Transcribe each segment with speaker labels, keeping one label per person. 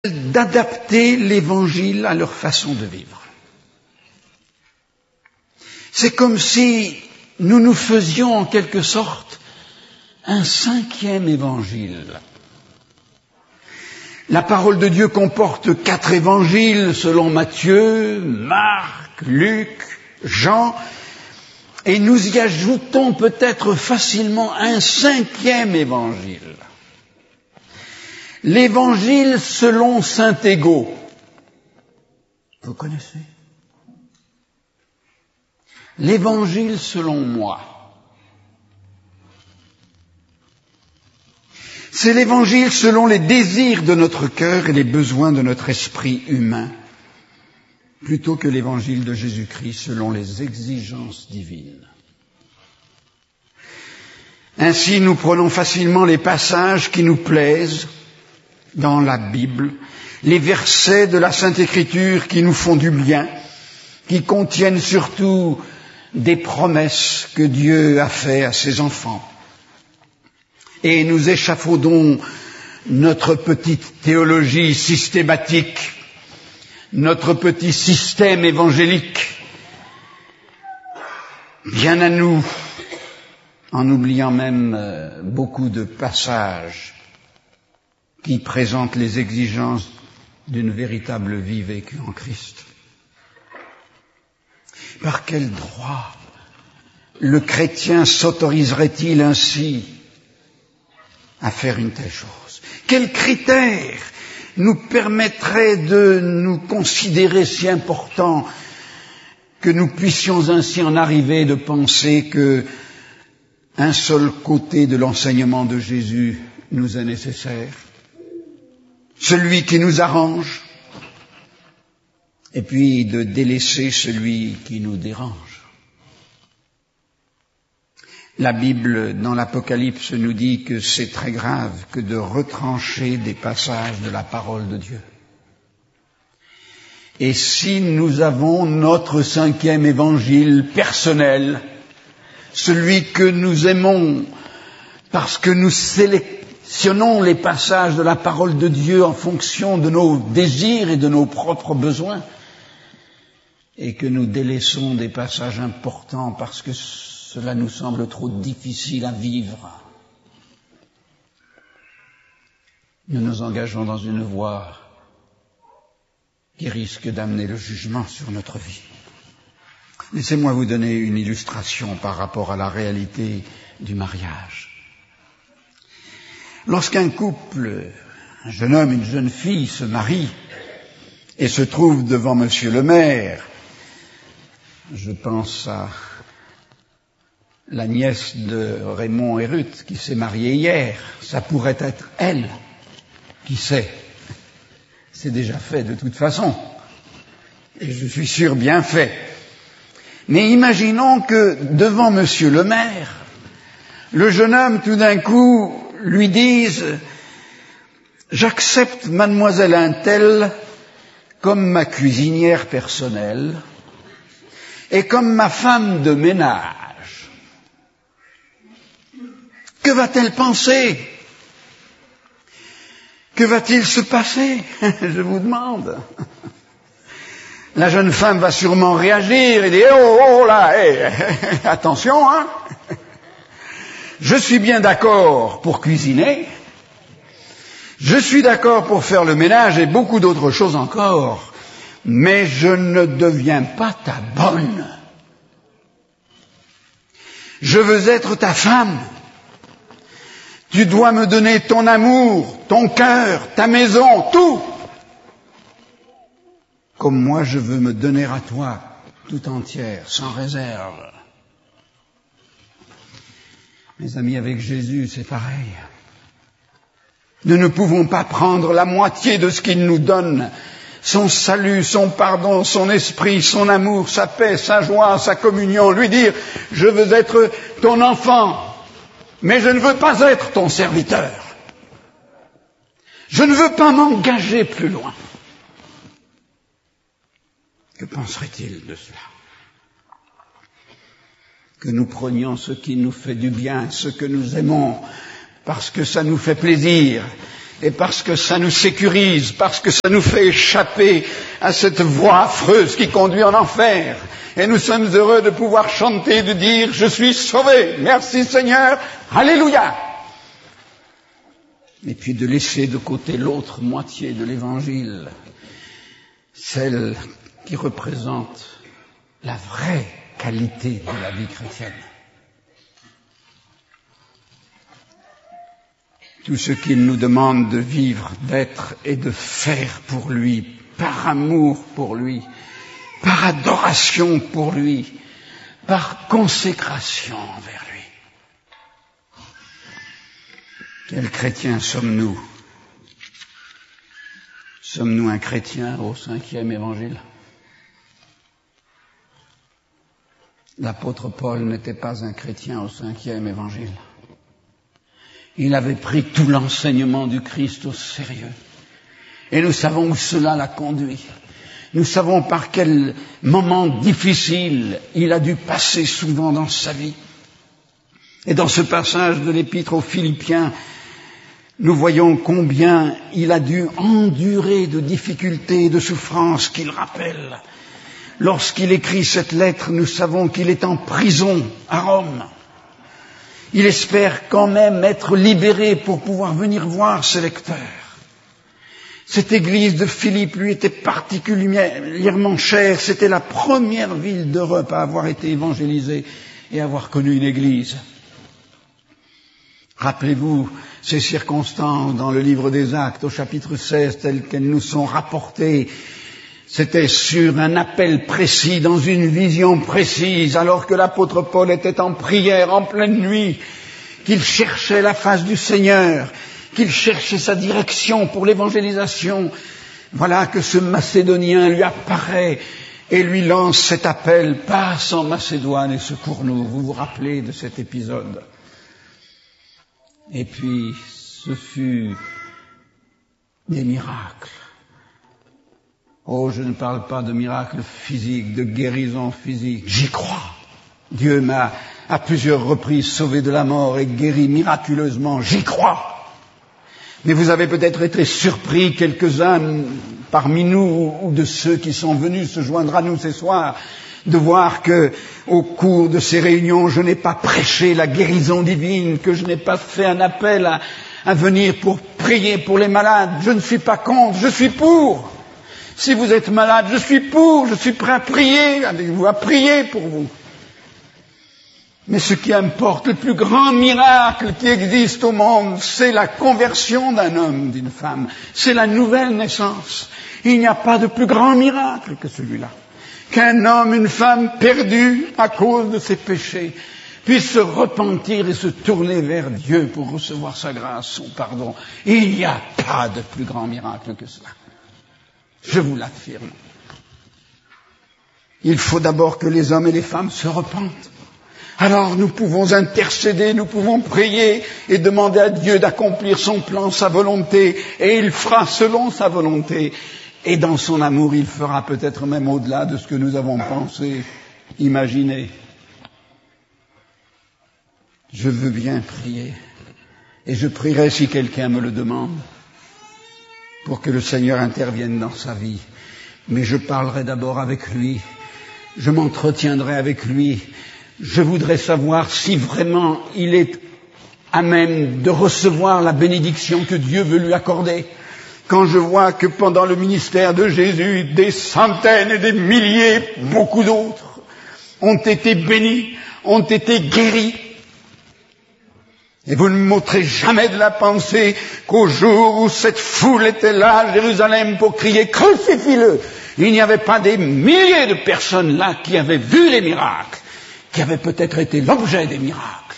Speaker 1: d'adapter l'Évangile à leur façon de vivre. C'est comme si nous nous faisions en quelque sorte un 5e Évangile. La parole de Dieu comporte 4 évangiles selon Matthieu, Marc, Luc, Jean, et nous y ajoutons peut-être facilement un 5e évangile. L'évangile selon saint Égo. Vous connaissez? L'évangile selon moi. C'est l'évangile selon les désirs de notre cœur et les besoins de notre esprit humain, plutôt que l'évangile de Jésus-Christ selon les exigences divines. Ainsi, nous prenons facilement les passages qui nous plaisent dans la Bible, les versets de la Sainte Écriture qui nous font du bien, qui contiennent surtout des promesses que Dieu a faites à ses enfants. Et nous échafaudons notre petite théologie systématique, notre petit système évangélique, bien à nous, en oubliant même beaucoup de passages qui présentent les exigences d'une véritable vie vécue en Christ. Par quel droit le chrétien s'autoriserait-il ainsi à faire une telle chose? Quels critères nous permettraient de nous considérer si importants que nous puissions ainsi en arriver de penser que un seul côté de l'enseignement de Jésus nous est nécessaire, celui qui nous arrange, et puis de délaisser celui qui nous dérange. La Bible, dans l'Apocalypse, nous dit que c'est très grave que de retrancher des passages de la parole de Dieu. Et si nous avons notre 5e évangile personnel, celui que nous aimons parce que nous sélectionnons les passages de la parole de Dieu en fonction de nos désirs et de nos propres besoins, et que nous délaissons des passages importants parce que cela nous semble trop difficile à vivre, nous nous engageons dans une voie qui risque d'amener le jugement sur notre vie. Laissez-moi vous donner une illustration par rapport à la réalité du mariage. Lorsqu'un couple, un jeune homme, une jeune fille se marient et se trouvent devant monsieur le maire, je pense à la nièce de Raymond et Ruth qui s'est mariée hier, ça pourrait être elle, qui sait. C'est déjà fait de toute façon, et je suis sûr bien fait. Mais imaginons que devant monsieur le maire, le jeune homme tout d'un coup lui dise « J'accepte mademoiselle un-telle comme ma cuisinière personnelle et comme ma femme de ménage. » Que va-t-elle penser? Que va-t-il se passer? Je vous demande. La jeune femme va sûrement réagir et dire « Oh là, attention, hein. Je suis bien d'accord pour cuisiner, je suis d'accord pour faire le ménage et beaucoup d'autres choses encore, mais je ne deviens pas ta bonne. Je veux être ta femme. Tu dois me donner ton amour, ton cœur, ta maison, tout. Comme moi je veux me donner à toi tout entière, sans réserve. » Mes amis, avec Jésus, c'est pareil. Nous ne pouvons pas prendre la moitié de ce qu'il nous donne, son salut, son pardon, son esprit, son amour, sa paix, sa joie, sa communion, lui dire « Je veux être ton enfant, mais je ne veux pas être ton serviteur. Je ne veux pas m'engager plus loin. » Que penserait-il de cela? Que nous prenions ce qui nous fait du bien, ce que nous aimons, parce que ça nous fait plaisir, et parce que ça nous sécurise, parce que ça nous fait échapper à cette voie affreuse qui conduit en enfer. Et nous sommes heureux de pouvoir chanter, de dire « Je suis sauvé, merci Seigneur, Alléluia !» Et puis de laisser de côté l'autre moitié de l'Évangile, celle qui représente la vraie qualité de la vie chrétienne. Tout ce qu'il nous demande de vivre, d'être et de faire pour lui, par amour pour lui, par adoration pour lui, par consécration envers lui. Quels chrétiens sommes-nous? Sommes-nous un chrétien au 5e évangile? L'apôtre Paul n'était pas un chrétien au 5e évangile. Il avait pris tout l'enseignement du Christ au sérieux. Et nous savons où cela l'a conduit. Nous savons par quel moment difficile il a dû passer souvent dans sa vie. Et dans ce passage de l'épître aux Philippiens, nous voyons combien il a dû endurer de difficultés et de souffrances qu'il rappelle. Lorsqu'il écrit cette lettre, nous savons qu'il est en prison à Rome. Il espère quand même être libéré pour pouvoir venir voir ses lecteurs. Cette église de Philippe lui était particulièrement chère. C'était la première ville d'Europe à avoir été évangélisée et à avoir connu une église. Rappelez-vous ces circonstances dans le livre des Actes, au chapitre 16, telles qu'elles nous sont rapportées. C'était sur un appel précis, dans une vision précise, alors que l'apôtre Paul était en prière en pleine nuit, qu'il cherchait la face du Seigneur, qu'il cherchait sa direction pour l'évangélisation. Voilà que ce Macédonien lui apparaît et lui lance cet appel « Passe en Macédoine et secours-nous ». Vous vous rappelez de cet épisode? Et puis, ce fut des miracles. Oh, je ne parle pas de miracles physiques, de guérison physique. J'y crois. Dieu m'a à plusieurs reprises sauvé de la mort et guéri miraculeusement. J'y crois. Mais vous avez peut-être été surpris, quelques-uns parmi nous ou de ceux qui sont venus se joindre à nous ce soir, de voir que, au cours de ces réunions, je n'ai pas prêché la guérison divine, que je n'ai pas fait un appel à venir pour prier pour les malades. Je ne suis pas contre, je suis pour. Si vous êtes malade, je suis pour, je suis prêt à prier, à prier pour vous. Mais ce qui importe, le plus grand miracle qui existe au monde, c'est la conversion d'un homme, d'une femme. C'est la nouvelle naissance. Il n'y a pas de plus grand miracle que celui-là. Qu'un homme, une femme perdue à cause de ses péchés puisse se repentir et se tourner vers Dieu pour recevoir sa grâce, son pardon. Il n'y a pas de plus grand miracle que cela. Je vous l'affirme. Il faut d'abord que les hommes et les femmes se repentent. Alors nous pouvons intercéder, nous pouvons prier et demander à Dieu d'accomplir son plan, sa volonté, et il fera selon sa volonté. Et dans son amour, il fera peut-être même au-delà de ce que nous avons pensé, imaginé. Je veux bien prier, et je prierai si quelqu'un me le demande, pour que le Seigneur intervienne dans sa vie. Mais je parlerai d'abord avec lui, je m'entretiendrai avec lui, je voudrais savoir si vraiment il est à même de recevoir la bénédiction que Dieu veut lui accorder. Quand je vois que pendant le ministère de Jésus, des centaines et des milliers, beaucoup d'autres, ont été bénis, ont été guéris. Et vous ne m'ôterez jamais de la pensée qu'au jour où cette foule était là à Jérusalem pour crier « Crucifie-le !» il n'y avait pas des milliers de personnes là qui avaient vu les miracles, qui avaient peut-être été l'objet des miracles.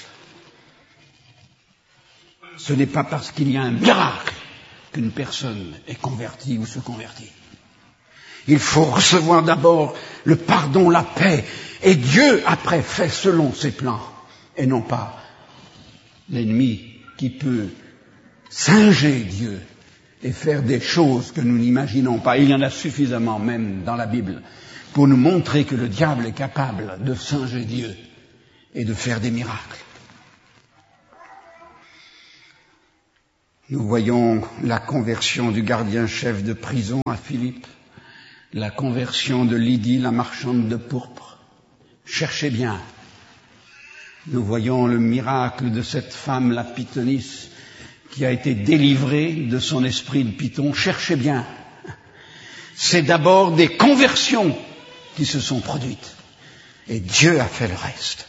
Speaker 1: Ce n'est pas parce qu'il y a un miracle qu'une personne est convertie ou se convertit. Il faut recevoir d'abord le pardon, la paix, et Dieu après fait selon ses plans, et non pas l'ennemi qui peut singer Dieu et faire des choses que nous n'imaginons pas. Il y en a suffisamment même dans la Bible pour nous montrer que le diable est capable de singer Dieu et de faire des miracles. Nous voyons la conversion du gardien-chef de prison à Philippe, la conversion de Lydie, la marchande de pourpre. Cherchez bien. Nous voyons le miracle de cette femme, la pythonisse, qui a été délivrée de son esprit de python. Cherchez bien. C'est d'abord des conversions qui se sont produites. Et Dieu a fait le reste.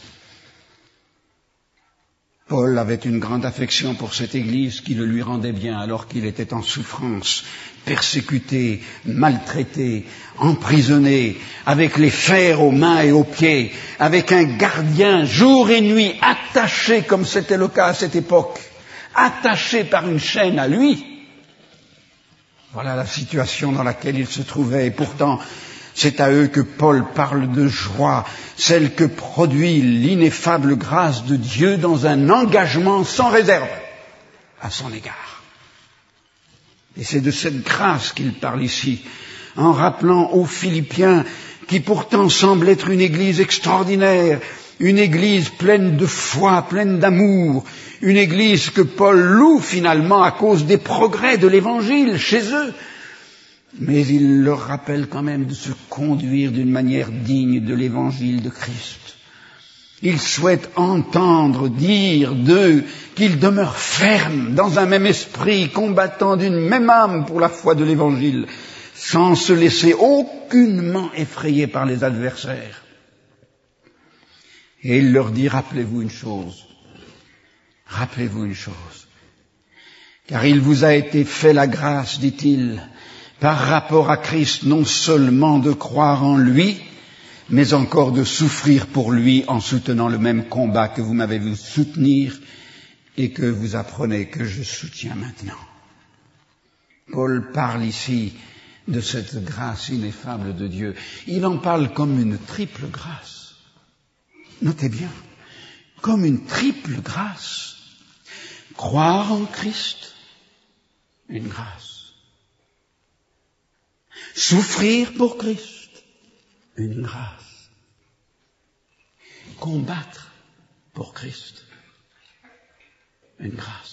Speaker 1: Paul avait une grande affection pour cette Église qui le lui rendait bien alors qu'il était en souffrance, persécuté, maltraité, emprisonné, avec les fers aux mains et aux pieds, avec un gardien jour et nuit attaché comme c'était le cas à cette époque, attaché par une chaîne à lui. Voilà la situation dans laquelle il se trouvait et pourtant c'est à eux que Paul parle de joie, celle que produit l'ineffable grâce de Dieu dans un engagement sans réserve à son égard. Et c'est de cette grâce qu'il parle ici, en rappelant aux Philippiens, qui pourtant semble être une église extraordinaire, une église pleine de foi, pleine d'amour, une église que Paul loue finalement à cause des progrès de l'évangile chez eux. Mais il leur rappelle quand même de se conduire d'une manière digne de l'évangile de Christ. Il souhaite entendre dire d'eux qu'ils demeurent fermes dans un même esprit, combattant d'une même âme pour la foi de l'évangile, sans se laisser aucunement effrayer par les adversaires. Et il leur dit, rappelez-vous une chose, car il vous a été fait la grâce, dit-il, par rapport à Christ, non seulement de croire en lui, mais encore de souffrir pour lui en soutenant le même combat que vous m'avez vu soutenir et que vous apprenez que je soutiens maintenant. Paul parle ici de cette grâce ineffable de Dieu. Il en parle comme une triple grâce. Notez bien, comme une triple grâce. Croire en Christ, une grâce. Souffrir pour Christ, une grâce. Combattre pour Christ, une grâce.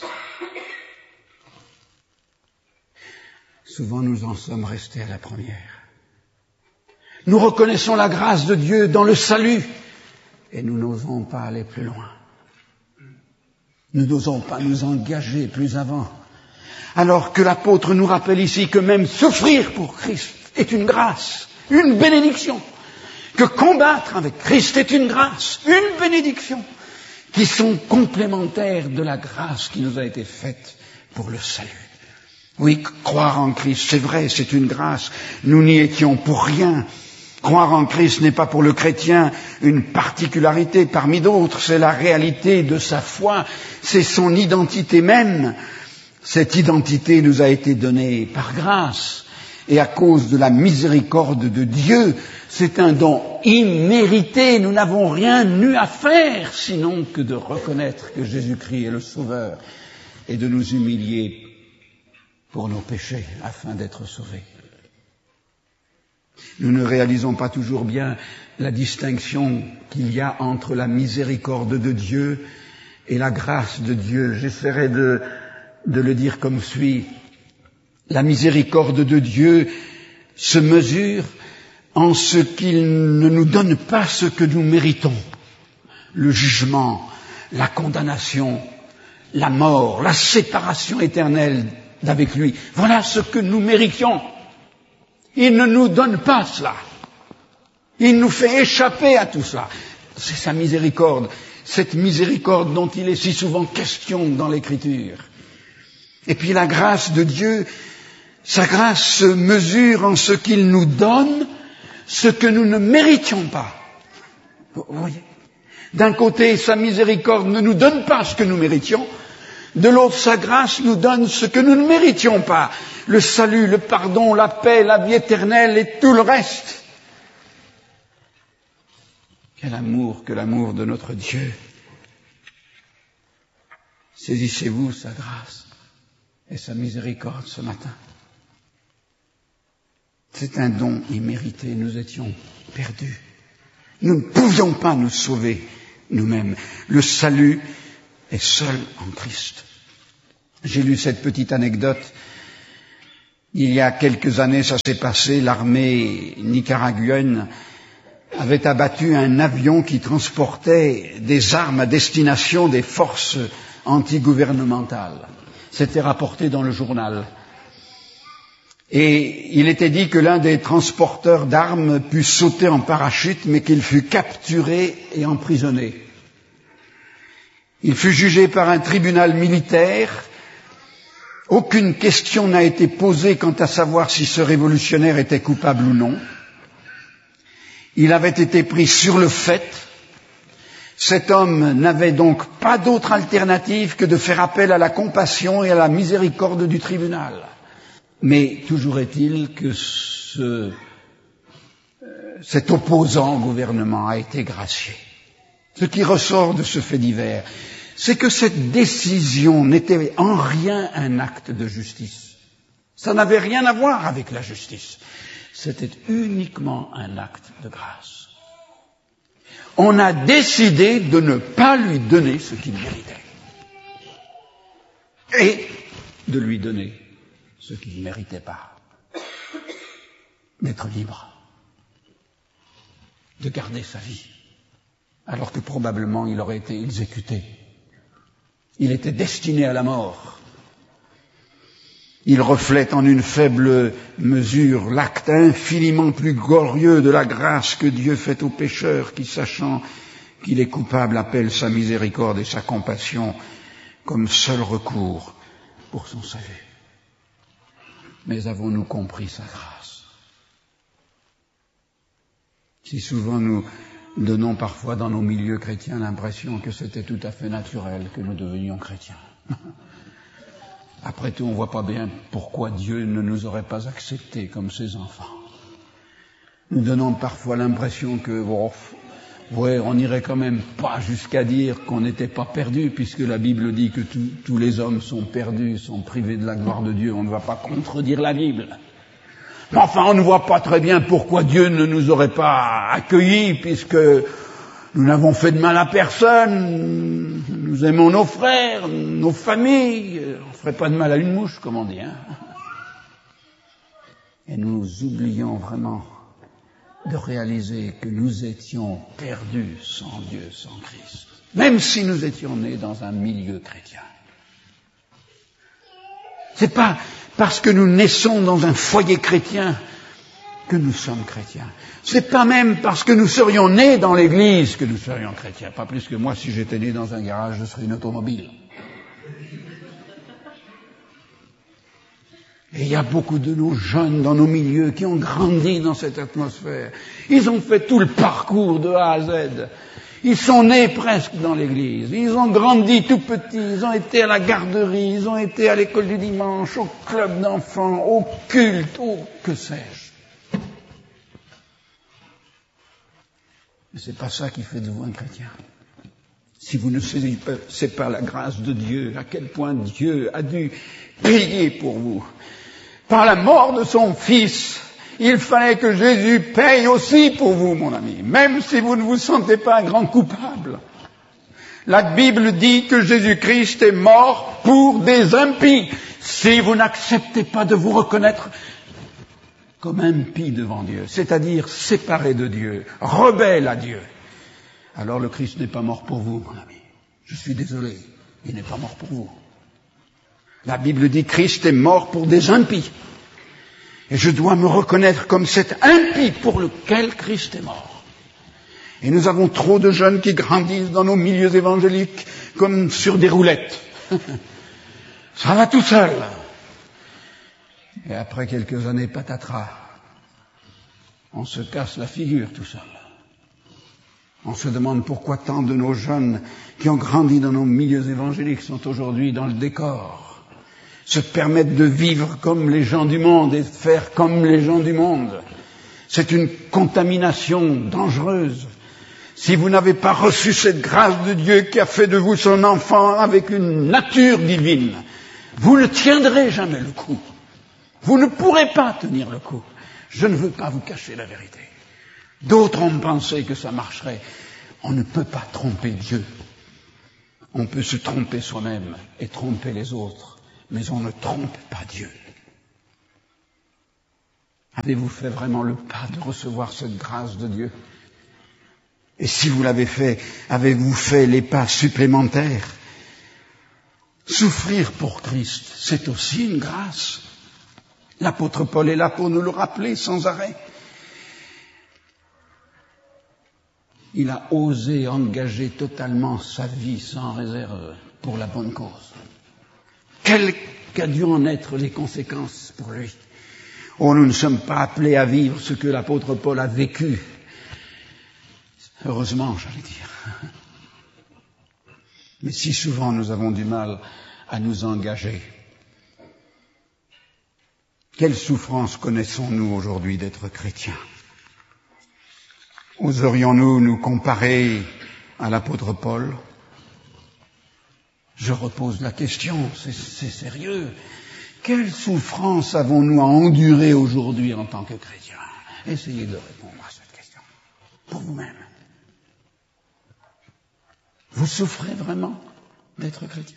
Speaker 1: Souvent nous en sommes restés à la première. Nous reconnaissons la grâce de Dieu dans le salut et nous n'osons pas aller plus loin. Nous n'osons pas nous engager plus avant. Alors que l'apôtre nous rappelle ici que même souffrir pour Christ est une grâce, une bénédiction. Que combattre avec Christ est une grâce, une bénédiction, qui sont complémentaires de la grâce qui nous a été faite pour le salut. Oui, croire en Christ, c'est vrai, c'est une grâce. Nous n'y étions pour rien. Croire en Christ n'est pas pour le chrétien une particularité parmi d'autres, c'est la réalité de sa foi, c'est son identité même. Cette identité nous a été donnée par grâce et à cause de la miséricorde de Dieu. C'est un don immérité. Nous n'avons rien eu à faire sinon que de reconnaître que Jésus-Christ est le Sauveur et de nous humilier pour nos péchés afin d'être sauvés. Nous ne réalisons pas toujours bien la distinction qu'il y a entre la miséricorde de Dieu et la grâce de Dieu. J'essaierai de le dire comme suit. La miséricorde de Dieu se mesure en ce qu'il ne nous donne pas ce que nous méritons. Le jugement, la condamnation, la mort, la séparation éternelle d'avec lui. Voilà ce que nous méritions. Il ne nous donne pas cela. Il nous fait échapper à tout cela. C'est sa miséricorde, cette miséricorde dont il est si souvent question dans l'Écriture. Et puis la grâce de Dieu, sa grâce se mesure en ce qu'il nous donne ce que nous ne méritions pas. Vous voyez ? D'un côté, sa miséricorde ne nous donne pas ce que nous méritions. De l'autre, sa grâce nous donne ce que nous ne méritions pas. Le salut, le pardon, la paix, la vie éternelle et tout le reste. Quel amour que l'amour de notre Dieu. Saisissez-vous sa grâce et sa miséricorde ce matin. C'est un don immérité. Nous étions perdus. Nous ne pouvions pas nous sauver nous-mêmes. Le salut est seul en Christ. J'ai lu cette petite anecdote. Il y a quelques années, ça s'est passé, l'armée nicaraguayenne avait abattu un avion qui transportait des armes à destination des forces antigouvernementales. C'était rapporté dans le journal. Et il était dit que l'un des transporteurs d'armes put sauter en parachute, mais qu'il fut capturé et emprisonné. Il fut jugé par un tribunal militaire. Aucune question n'a été posée quant à savoir si ce révolutionnaire était coupable ou non. Il avait été pris sur le fait. Cet homme n'avait donc pas d'autre alternative que de faire appel à la compassion et à la miséricorde du tribunal. Mais toujours est-il que cet opposant au gouvernement a été gracié. Ce qui ressort de ce fait divers, c'est que cette décision n'était en rien un acte de justice. Ça n'avait rien à voir avec la justice. C'était uniquement un acte de grâce. On a décidé de ne pas lui donner ce qu'il méritait. Et de lui donner ce qu'il ne méritait pas. D'être libre. De garder sa vie. Alors que probablement il aurait été exécuté. Il était destiné à la mort. Il reflète en une faible mesure l'acte infiniment plus glorieux de la grâce que Dieu fait au pécheur qui, sachant qu'il est coupable, appelle sa miséricorde et sa compassion comme seul recours pour son salut. Mais avons-nous compris sa grâce? Si souvent nous donnons parfois dans nos milieux chrétiens l'impression que c'était tout à fait naturel que nous devenions chrétiens. Après tout, on ne voit pas bien pourquoi Dieu ne nous aurait pas acceptés comme ses enfants. Nous donnons parfois l'impression que, on n'irait quand même pas jusqu'à dire qu'on n'était pas perdus, puisque la Bible dit que tous les hommes sont perdus, sont privés de la gloire de Dieu. On ne va pas contredire la Bible. Mais enfin, on ne voit pas très bien pourquoi Dieu ne nous aurait pas accueillis, puisque nous n'avons fait de mal à personne, nous aimons nos frères, nos familles, on ne ferait pas de mal à une mouche, comme on dit. Et nous oublions vraiment de réaliser que nous étions perdus sans Dieu, sans Christ, même si nous étions nés dans un milieu chrétien. C'est pas parce que nous naissons dans un foyer chrétien que nous sommes chrétiens. C'est pas même parce que nous serions nés dans l'église que nous serions chrétiens. Pas plus que moi, si j'étais né dans un garage, je serais une automobile. Et il y a beaucoup de nos jeunes dans nos milieux qui ont grandi dans cette atmosphère. Ils ont fait tout le parcours de A à Z. Ils sont nés presque dans l'église. Ils ont grandi tout petits. Ils ont été à la garderie. Ils ont été à l'école du dimanche, au club d'enfants, au culte, que sais-je. Mais c'est pas ça qui fait de vous un chrétien. Si vous ne saisissez pas la grâce de Dieu, à quel point Dieu a dû payer pour vous. Par la mort de son Fils, il fallait que Jésus paye aussi pour vous, mon ami, même si vous ne vous sentez pas un grand coupable. La Bible dit que Jésus-Christ est mort pour des impies. Si vous n'acceptez pas de vous reconnaître comme impie devant Dieu, c'est-à-dire séparé de Dieu, rebelle à Dieu, alors le Christ n'est pas mort pour vous, mon ami. Je suis désolé, il n'est pas mort pour vous. La Bible dit Christ est mort pour des impies. Et je dois me reconnaître comme cet impie pour lequel Christ est mort. Et nous avons trop de jeunes qui grandissent dans nos milieux évangéliques comme sur des roulettes. Ça va tout seul. Et après quelques années, patatras, on se casse la figure tout seul. On se demande pourquoi tant de nos jeunes qui ont grandi dans nos milieux évangéliques sont aujourd'hui dans le décor, se permettent de vivre comme les gens du monde et de faire comme les gens du monde. C'est une contamination dangereuse. Si vous n'avez pas reçu cette grâce de Dieu qui a fait de vous son enfant avec une nature divine, vous ne tiendrez jamais le coup. Vous ne pourrez pas tenir le coup. Je ne veux pas vous cacher la vérité. D'autres ont pensé que ça marcherait. On ne peut pas tromper Dieu. On peut se tromper soi-même et tromper les autres. mais on ne trompe pas Dieu. Avez-vous fait vraiment le pas de recevoir cette grâce de Dieu? Et si vous l'avez fait, avez-vous fait les pas supplémentaires? Souffrir pour Christ, c'est aussi une grâce. L'apôtre Paul est là pour nous le rappeler sans arrêt. Il a osé engager totalement sa vie sans réserve pour la bonne cause. Quelles qu'ont dû en être les conséquences pour lui? Oh, nous ne sommes pas appelés à vivre ce que l'apôtre Paul a vécu. Heureusement, j'allais dire. Mais si souvent nous avons du mal à nous engager. Quelle souffrance connaissons-nous aujourd'hui d'être chrétiens? Oserions-nous nous comparer à l'apôtre Paul? Je repose la question, c'est sérieux. Quelle souffrance avons-nous à endurer aujourd'hui en tant que chrétiens? Essayez de répondre à cette question pour vous-même. Vous souffrez vraiment d'être chrétien?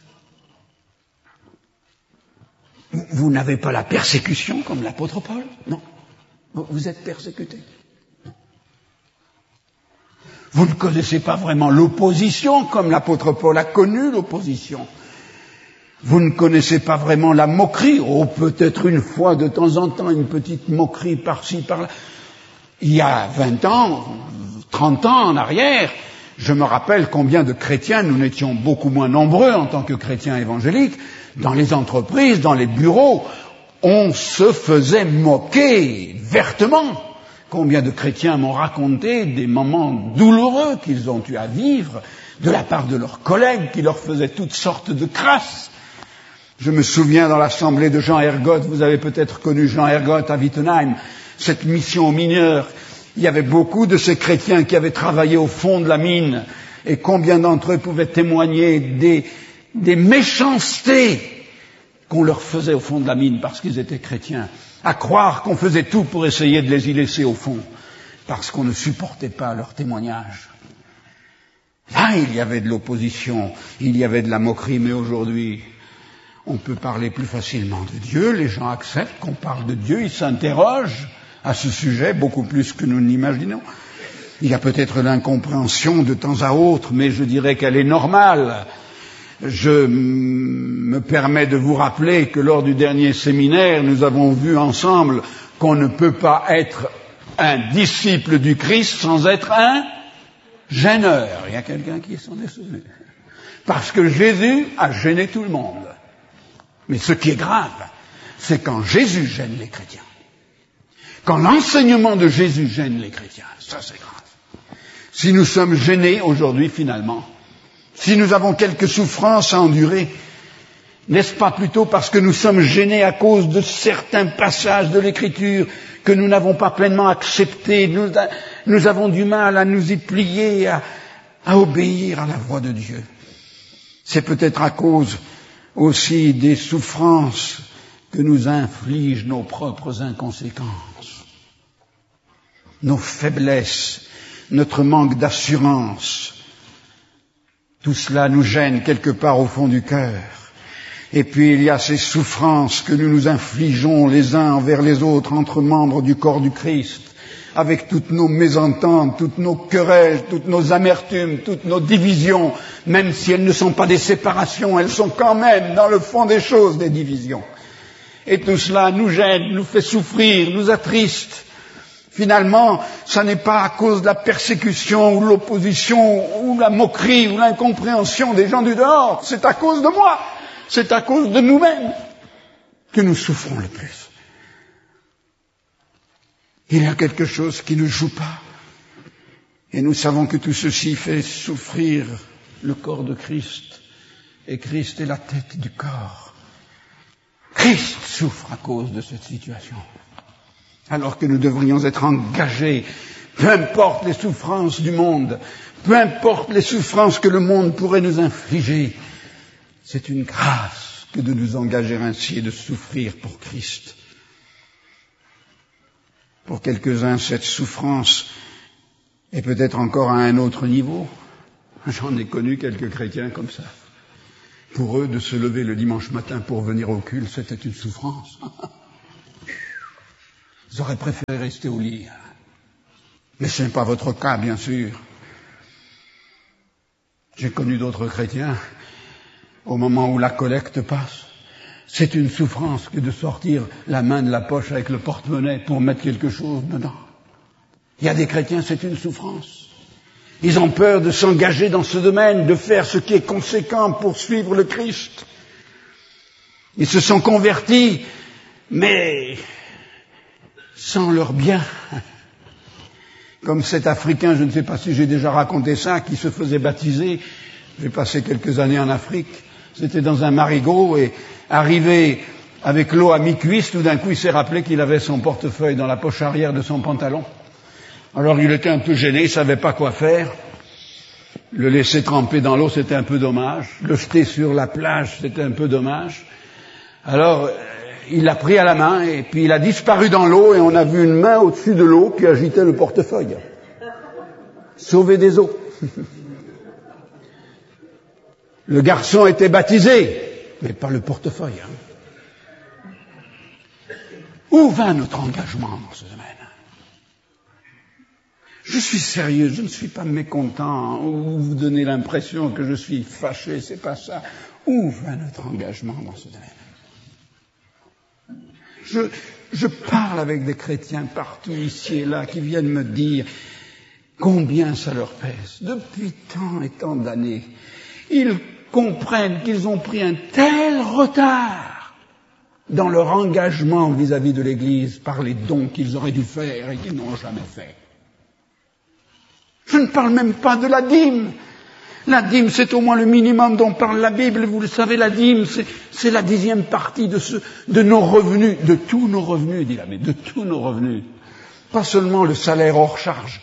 Speaker 1: Vous n'avez pas la persécution comme l'apôtre Paul? Non. Vous êtes persécuté. Vous ne connaissez pas vraiment l'opposition comme l'apôtre Paul a connu l'opposition. Vous ne connaissez pas vraiment la moquerie. Oh, peut-être une fois de temps en temps, une petite moquerie par-ci, par-là. Il y a 20 ans, 30 ans en arrière, je me rappelle combien de chrétiens, nous n'étions beaucoup moins nombreux en tant que chrétiens évangéliques, dans les entreprises, dans les bureaux, on se faisait moquer vertement. Combien de chrétiens m'ont raconté des moments douloureux qu'ils ont eu à vivre de la part de leurs collègues qui leur faisaient toutes sortes de crasses. Je me souviens dans l'assemblée de Jean Hergot, vous avez peut-être connu Jean Hergot à Wittenheim, cette mission aux mineurs. Il y avait beaucoup de ces chrétiens qui avaient travaillé au fond de la mine, et combien d'entre eux pouvaient témoigner des méchancetés qu'on leur faisait au fond de la mine parce qu'ils étaient chrétiens, à croire qu'on faisait tout pour essayer de les y laisser au fond, parce qu'on ne supportait pas leur témoignage. Là, il y avait de l'opposition, il y avait de la moquerie, mais aujourd'hui, on peut parler plus facilement de Dieu, les gens acceptent qu'on parle de Dieu, ils s'interrogent à ce sujet beaucoup plus que nous n'imaginons. Il y a peut-être l'incompréhension de temps à autre, mais je dirais qu'elle est normale. Je me permets de vous rappeler que lors du dernier séminaire, nous avons vu ensemble qu'on ne peut pas être un disciple du Christ sans être un gêneur. Il y a quelqu'un qui s'en est souvenu. Parce que Jésus a gêné tout le monde. Mais ce qui est grave, c'est quand Jésus gêne les chrétiens. Quand l'enseignement de Jésus gêne les chrétiens, ça c'est grave. Si nous sommes gênés aujourd'hui finalement, si nous avons quelques souffrances à endurer, n'est-ce pas plutôt parce que nous sommes gênés à cause de certains passages de l'Écriture que nous n'avons pas pleinement acceptés, nous avons du mal à nous y plier, à obéir à la voix de Dieu. C'est peut-être à cause aussi des souffrances que nous infligent nos propres inconséquences, nos faiblesses, notre manque d'assurance. Tout cela nous gêne quelque part au fond du cœur. Et puis il y a ces souffrances que nous nous infligeons les uns envers les autres entre membres du corps du Christ, avec toutes nos mésententes, toutes nos querelles, toutes nos amertumes, toutes nos divisions, même si elles ne sont pas des séparations, elles sont quand même dans le fond des choses des divisions. Et tout cela nous gêne, nous fait souffrir, nous attriste. Finalement, ça n'est pas à cause de la persécution ou de l'opposition ou la moquerie ou l'incompréhension des gens du dehors, c'est à cause de moi, c'est à cause de nous-mêmes que nous souffrons le plus. Il y a quelque chose qui ne joue pas. Et nous savons que tout ceci fait souffrir le corps de Christ. Et Christ est la tête du corps. Christ souffre à cause de cette situation. Alors que nous devrions être engagés, peu importe les souffrances du monde, peu importe les souffrances que le monde pourrait nous infliger, c'est une grâce que de nous engager ainsi et de souffrir pour Christ. Pour quelques-uns, cette souffrance est peut-être encore à un autre niveau. J'en ai connu quelques chrétiens comme ça, Pour eux, de se lever le dimanche matin pour venir au culte, c'était une souffrance. Ils auraient préféré rester au lit. Mais ce n'est pas votre cas, bien sûr. J'ai connu d'autres chrétiens, au moment où la collecte passe, c'est une souffrance que de sortir la main de la poche avec le porte-monnaie pour mettre quelque chose dedans. Il y a des chrétiens, c'est une souffrance. Ils ont peur de s'engager dans ce domaine, de faire ce qui est conséquent pour suivre le Christ. Ils se sont convertis, mais sans leur bien. Comme cet Africain, je ne sais pas si j'ai déjà raconté ça, qui se faisait baptiser. J'ai passé quelques années en Afrique. C'était dans un marigot et arrivé avec l'eau à mi-cuisse, tout d'un coup il s'est rappelé qu'il avait son portefeuille dans la poche arrière de son pantalon. Alors il était un peu gêné, il savait pas quoi faire. Le laisser tremper dans l'eau, c'était un peu dommage. Le jeter sur la plage, c'était un peu dommage. Alors il l'a pris à la main et puis il a disparu dans l'eau et on a vu une main au-dessus de l'eau qui agitait le portefeuille. Sauvé des eaux. Le garçon était baptisé, mais pas le portefeuille. Où va notre engagement dans ce domaine? Je suis sérieux, je ne suis pas mécontent, ou vous donnez l'impression que je suis fâché, c'est pas ça. Où va notre engagement dans ce domaine? Je parle avec des chrétiens partout, ici et là, qui viennent me dire combien ça leur pèse. Depuis tant et tant d'années, ils comprennent qu'ils ont pris un tel retard dans leur engagement vis-à-vis de l'Église par les dons qu'ils auraient dû faire et qu'ils n'ont jamais fait. Je ne parle même pas de la dîme. La dîme, c'est au moins le minimum dont parle la Bible. Vous le savez, la dîme, c'est la 10e partie de nos revenus, de tous nos revenus, dit la Bible, de tous nos revenus. Pas seulement le salaire hors charge.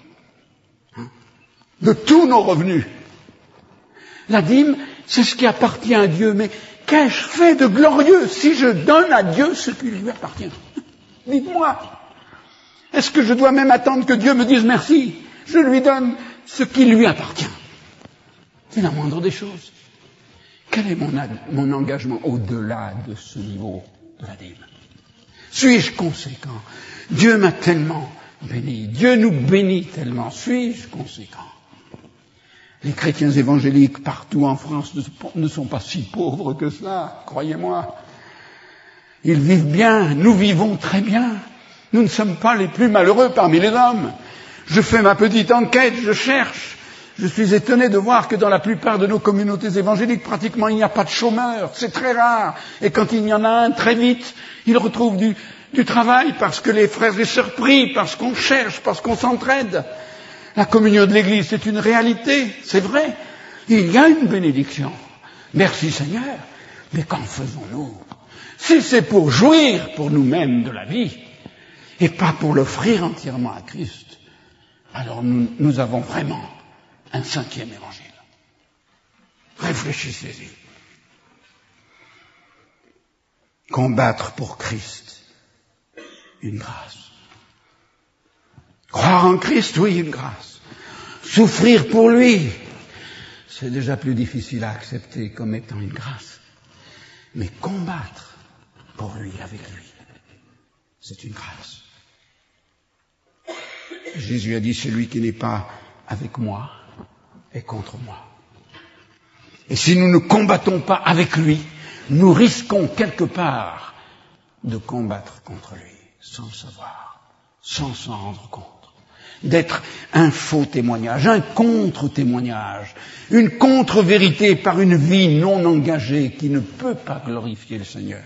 Speaker 1: De tous nos revenus. La dîme, c'est ce qui appartient à Dieu. Mais qu'ai-je fait de glorieux si je donne à Dieu ce qui lui appartient? Dites-moi. Est-ce que je dois même attendre que Dieu me dise merci? Je lui donne ce qui lui appartient. C'est la moindre des choses. Quel est mon engagement au-delà de ce niveau de la dîme? Suis-je conséquent? Dieu m'a tellement béni. Dieu nous bénit tellement. Suis-je conséquent? Les chrétiens évangéliques partout en France ne sont pas si pauvres que ça, croyez-moi. Ils vivent bien, nous vivons très bien. Nous ne sommes pas les plus malheureux parmi les hommes. Je fais ma petite enquête, je cherche. Je suis étonné de voir que dans la plupart de nos communautés évangéliques, pratiquement il n'y a pas de chômeurs. C'est très rare. Et quand il y en a un, très vite, il retrouve du travail parce que les frères et sœurs prient, parce qu'on cherche, parce qu'on s'entraide. La communion de l'Église, c'est une réalité, c'est vrai. Il y a une bénédiction. Merci Seigneur. Mais qu'en faisons-nous? Si c'est pour jouir pour nous-mêmes de la vie, et pas pour l'offrir entièrement à Christ, alors nous avons vraiment un 5e évangile. Réfléchissez-y. Combattre pour Christ, une grâce. Croire en Christ, oui, une grâce. Souffrir pour lui, c'est déjà plus difficile à accepter comme étant une grâce. Mais combattre pour lui, avec lui, c'est une grâce. Jésus a dit, celui qui n'est pas avec moi est contre moi. Et si nous ne combattons pas avec lui, nous risquons quelque part de combattre contre lui, sans le savoir, sans s'en rendre compte. D'être un faux témoignage, un contre-témoignage, une contre-vérité par une vie non engagée qui ne peut pas glorifier le Seigneur.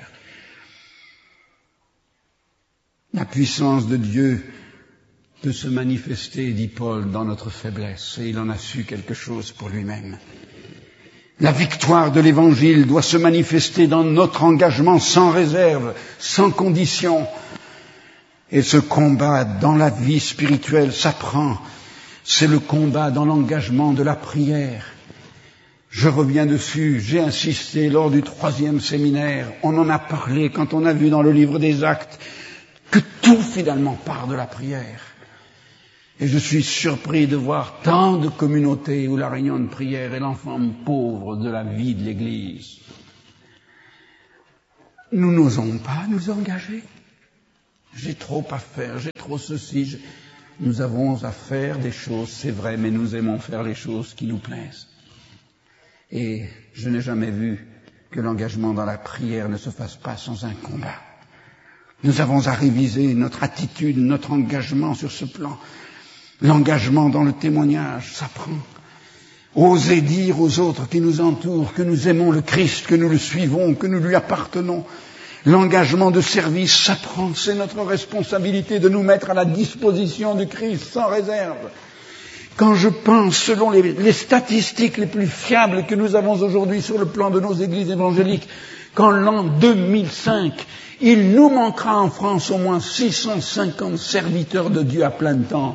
Speaker 1: La puissance de Dieu peut se manifester, dit Paul, dans notre faiblesse, et il en a su quelque chose pour lui-même. La victoire de l'Évangile doit se manifester dans notre engagement sans réserve, sans condition. Et ce combat dans la vie spirituelle s'apprend. C'est le combat dans l'engagement de la prière. Je reviens dessus, j'ai insisté lors du 3e séminaire, on en a parlé quand on a vu dans le livre des Actes que tout finalement part de la prière. Et je suis surpris de voir tant de communautés où la réunion de prière est l'enfant pauvre de la vie de l'Église. Nous n'osons pas nous engager. J'ai trop à faire, j'ai trop ceci. Nous avons à faire des choses, c'est vrai, mais nous aimons faire les choses qui nous plaisent. Et je n'ai jamais vu que l'engagement dans la prière ne se fasse pas sans un combat. Nous avons à réviser notre attitude, notre engagement sur ce plan. L'engagement dans le témoignage, ça prend. Oser dire aux autres qui nous entourent que nous aimons le Christ, que nous le suivons, que nous lui appartenons. L'engagement de service, ça prend. C'est notre responsabilité de nous mettre à la disposition du Christ sans réserve. Quand je pense, selon les statistiques les plus fiables que nous avons aujourd'hui sur le plan de nos églises évangéliques, qu'en l'an 2005, il nous manquera en France au moins 650 serviteurs de Dieu à plein temps.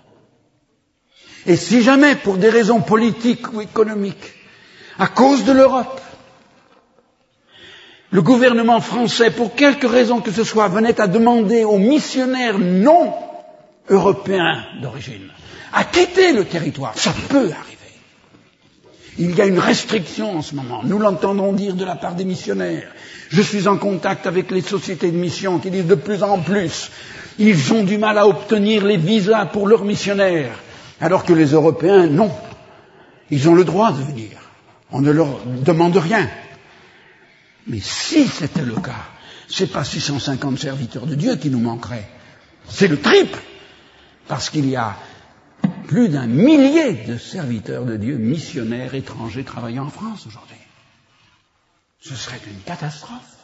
Speaker 1: Et si jamais, pour des raisons politiques ou économiques, à cause de l'Europe, le gouvernement français, pour quelque raison que ce soit, venait à demander aux missionnaires non européens d'origine à quitter le territoire, ça peut arriver. Il y a une restriction en ce moment, nous l'entendons dire de la part des missionnaires. Je suis en contact avec les sociétés de mission qui disent de plus en plus, ils ont du mal à obtenir les visas pour leurs missionnaires. Alors que les Européens, non. Ils ont le droit de venir. On ne leur demande rien. Mais si c'était le cas, c'est pas 650 serviteurs de Dieu qui nous manqueraient. C'est le triple. Parce qu'il y a plus d'1 millier de serviteurs de Dieu, missionnaires étrangers travaillant en France aujourd'hui. Ce serait une catastrophe.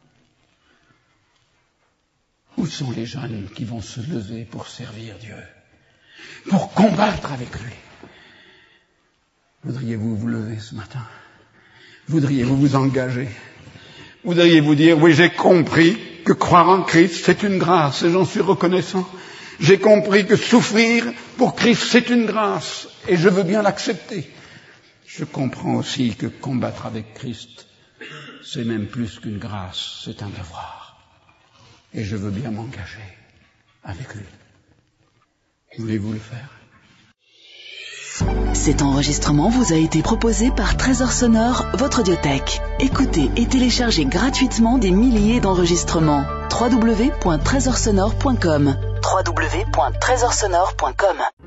Speaker 1: Où sont les jeunes qui vont se lever pour servir Dieu ? Pour combattre avec lui. Voudriez-vous vous lever ce matin? Voudriez-vous vous engager? Voudriez-vous dire, oui, j'ai compris que croire en Christ, c'est une grâce, et j'en suis reconnaissant. J'ai compris que souffrir pour Christ, c'est une grâce, et je veux bien l'accepter. Je comprends aussi que combattre avec Christ, c'est même plus qu'une grâce, c'est un devoir. Et je veux bien m'engager avec lui. Voulez-vous le faire?
Speaker 2: Cet enregistrement vous a été proposé par Trésor Sonore, votre audiothèque. Écoutez et téléchargez gratuitement des milliers d'enregistrements. www.trésorsonore.com www.trésorsonore.com